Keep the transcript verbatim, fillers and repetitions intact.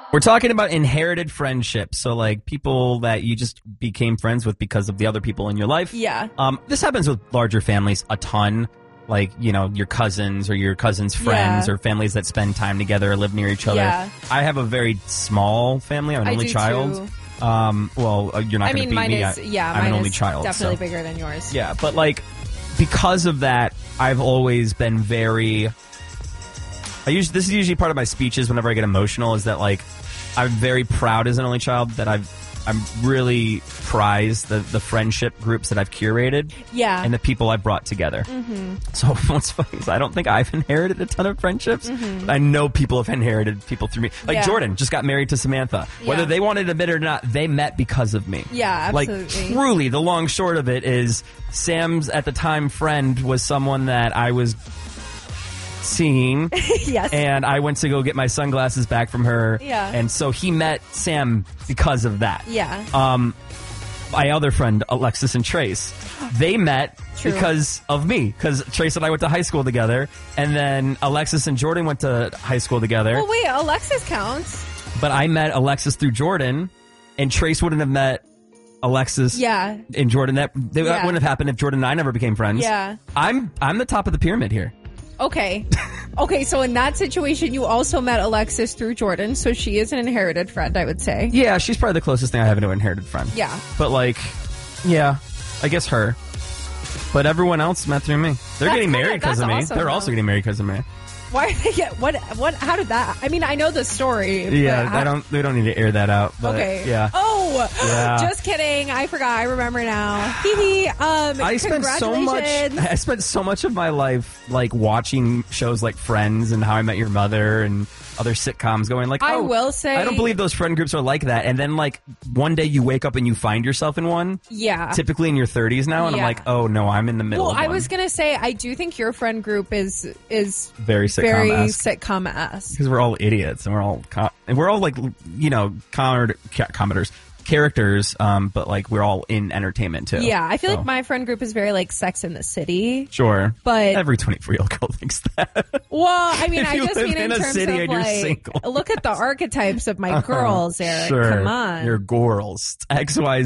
We're talking about inherited friendships. So, like, people that you just became friends with because of the other people in your life. Yeah. Um, this happens with larger families a ton. Like, you know, your cousins or your cousins' friends Yeah. or families that spend time together or live near each other. Yeah. I have a very small family. I'm an I only do child. too. Um, well, uh, you're not I going to mean, beat mine me. is, I, yeah, I'm mine an only is child. definitely so. bigger than yours. Yeah, but, like, because of that, I've always been very... I usually, this is usually part of my speeches whenever I get emotional, is that, like, I'm very proud as an only child that I've I'm really prize the, the friendship groups that I've curated. Yeah. And the people I've brought together. Mm-hmm. So what's funny is I don't think I've inherited a ton of friendships. Mm-hmm. But I know people have inherited people through me. Like Yeah. Jordan just got married to Samantha. Whether Yeah. they wanted to admit it or not, they met because of me. Yeah, absolutely. Like, truly, the long short of it is Sam's, at the time, friend was someone that I was seeing. Yes. And I went to go get my sunglasses back from her. Yeah. And so he met Sam because of that. Yeah. Um, my other friend, Alexis and Trace, they met True. because of me. Because Trace and I went to high school together. And then Alexis and Jordan went to high school together. Well, wait, Alexis counts. But I met Alexis through Jordan. And Trace wouldn't have met Alexis Yeah. and Jordan. That, that Yeah. wouldn't have happened if Jordan and I never became friends. Yeah. I'm I'm the top of the pyramid here. Okay. Okay, so in that situation, you also met Alexis through Jordan, so she is an inherited friend, I would say. Yeah, she's probably the closest thing I have to an inherited friend. Yeah. But, like, yeah, I guess her. But everyone else met through me. They're That's getting kinda- married because of me. that's awesome, They're though. also getting married because of me. Why did they get what? What? How did that? I mean, I know the story. but Yeah, how- I don't. We don't need to air that out. But Okay. Yeah. Oh, Yeah. just kidding. I forgot. I remember now. Hee hee. Um, I spent so much. congratulations. I spent so much of my life like watching shows like Friends and How I Met Your Mother and other sitcoms, going like, I oh, will say- I don't believe those friend groups are like that. And then like one day you wake up and you find yourself in one. Yeah. Typically in your thirties now, and Yeah. I'm like, oh no, I'm in the middle. Well, of I one. was gonna say I do think your friend group is is very very sitcom-esque. sitcom-esque. Because we're all idiots and we're all com- and we're all like, you know, com- ca- commenters, characters, um, but like we're all in entertainment too. Yeah, I feel So, like my friend group is very like Sex in the City. sure, but- every twenty-four year old girl thinks that. Well, I mean, If I you just live mean in in, a terms city of and you're like, single. look at the archetypes of my girls, Eric. Sure, Come on. you're girls. X Y Z.